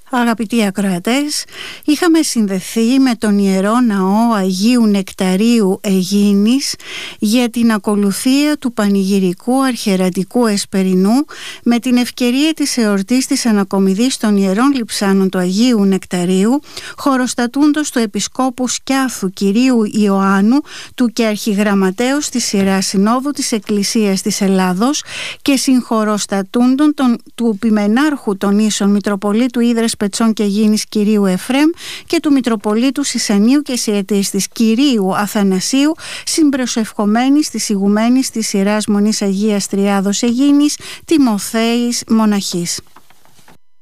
Αγαπητοί ακροατές, είχαμε συνδεθεί με τον Ιερό Ναό Αγίου Νεκταρίου Αιγίνης για την ακολουθία του πανηγυρικού αρχιερατικού εσπερινού με την ευκαιρία της εορτής της ανακομιδής των Ιερών Λειψάνων του Αγίου Νεκταρίου, χωροστατούντος του Επισκόπου Σκιάθου κυρίου Ιωάννου του και αρχιγραμματέως της Ιεράς Συνόδου της Εκκλησίας της Ελλάδος και συγχωροστατούντων του Ποιμενάρχου των Ίσων Μητροπολίτου Ύδρας Πετσών και Αιγίνης κυρίου Εφρέμ και του Μητροπολίτου Σισανίου και Σιετής της κυρίου Αθανασίου, συμπροσευχομένης της ηγουμένης της Ιεράς Μονής Αγίας Τριάδος Αιγίνης Τιμοθέης Μοναχής.